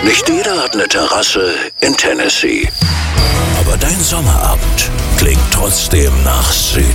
Nicht jeder hat eine Terrasse in Tennessee. Aber dein Sommerabend klingt trotzdem nach Süd.